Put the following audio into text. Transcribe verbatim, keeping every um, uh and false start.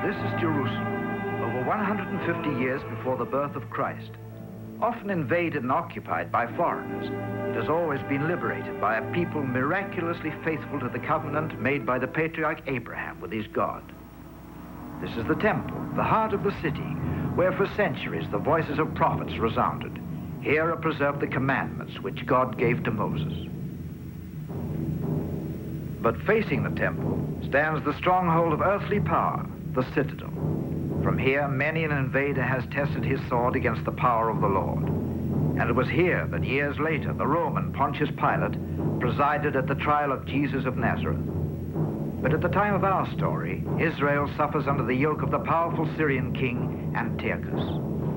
This is Jerusalem, over one hundred fifty years before the birth of Christ. Often invaded and occupied by foreigners, it has always been liberated by a people miraculously faithful to the covenant made by the patriarch Abraham with his God. This is the temple, the heart of the city, where for centuries the voices of prophets resounded. Here are preserved the commandments which God gave to Moses. But facing the temple stands the stronghold of earthly power, the citadel. From here, many an invader has tested his sword against the power of the Lord. And it was here that years later, the Roman Pontius Pilate presided at the trial of Jesus of Nazareth. But at the time of our story, Israel suffers under the yoke of the powerful Syrian king Antiochus.